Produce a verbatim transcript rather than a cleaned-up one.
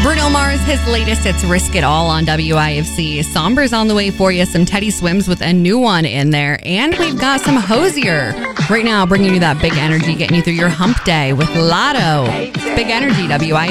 Bruno Mars, his latest, it's Risk It All on W I F C. Somber's on the way for you. Some Teddy Swims with a new one in there. And we've got some Hosier. Right now, bringing you that big energy, getting you through your hump day with Lotto. Big energy, W I F C.